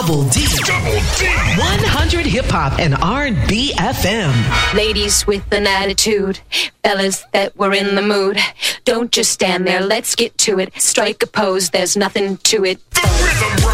Double D. 100 Hip Hop and R&B FM. Ladies with an attitude, fellas that were in the mood. Don't just stand there, let's get to it. Strike a pose, there's nothing to it.